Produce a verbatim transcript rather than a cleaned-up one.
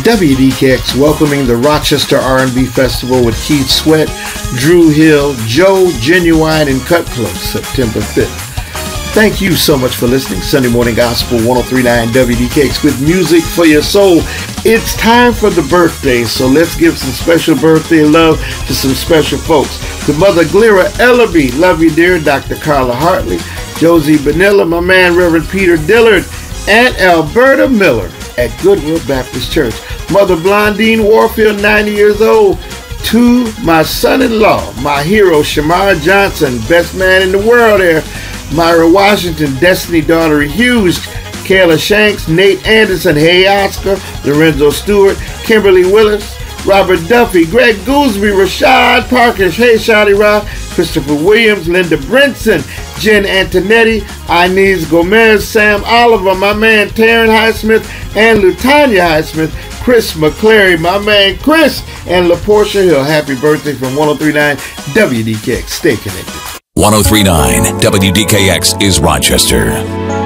W D K X welcoming the Rochester R and B Festival with Keith Sweat, Drew Hill, Joe, Genuine, and Cut Close, September fifth. Thank you so much for listening. Sunday Morning Gospel, one oh three point nine W D K X with music for your soul. It's time for the birthdays, so let's give some special birthday love to some special folks. To Mother Glera Ellaby, love you dear. Doctor Carla Hartley, Josie Benilla, my man Reverend Peter Dillard, and Alberta Miller at Goodwill Baptist Church. Mother Blondine Warfield, ninety years old. To my son-in-law, my hero Shamar Johnson, best man in the world there. Myra Washington, Destiny Daughter Hughes, Kayla Shanks, Nate Anderson, hey Oscar, Lorenzo Stewart, Kimberly Willis, Robert Duffy, Greg Goolsby, Rashad Parker, hey Shadi Ra, Christopher Williams, Linda Brinson, Jen Antonetti, Inez Gomez, Sam Oliver, my man Taryn Highsmith, and Lutanya Highsmith, Chris McClary, my man Chris, and LaPortia Hill. Happy birthday from one oh three point nine W D K X. Stay connected. one oh three point nine W D K X is Rochester.